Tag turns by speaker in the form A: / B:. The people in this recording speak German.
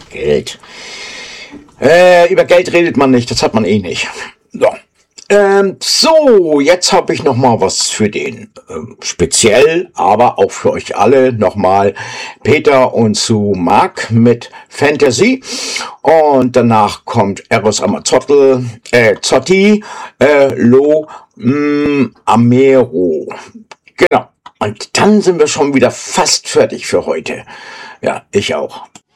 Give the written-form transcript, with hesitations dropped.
A: Geld. Über Geld redet man nicht, das hat man eh nicht. So. So, jetzt habe ich noch mal was für den speziell, aber auch für euch alle nochmal Peter und Sue Mark mit Fantasy und danach kommt Eros Ramazzotti, Lo Amero. Genau. Und dann sind wir schon wieder fast fertig für heute. Ja, ich auch.